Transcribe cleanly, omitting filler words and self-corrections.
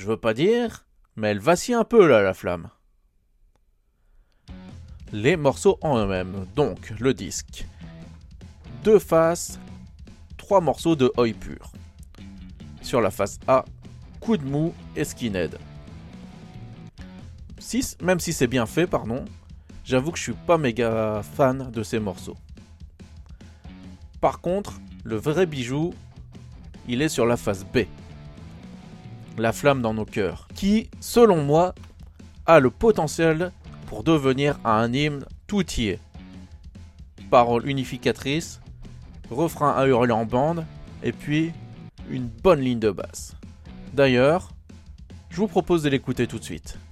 je veux pas dire, mais elle vacille un peu là, la flamme. Les morceaux en eux-mêmes, donc le disque. 2 faces, 3 morceaux de oi pur. Sur la face A, coup de mou et skinhead. Même si c'est bien fait, j'avoue que je suis pas méga fan de ces morceaux. Par contre, le vrai bijou, il est sur la face B. La flamme dans nos cœurs, qui, selon moi, a le potentiel pour devenir un hymne tout y est. Paroles unificatrices, refrain à hurler en bande, et puis une bonne ligne de basse. D'ailleurs, je vous propose de l'écouter tout de suite.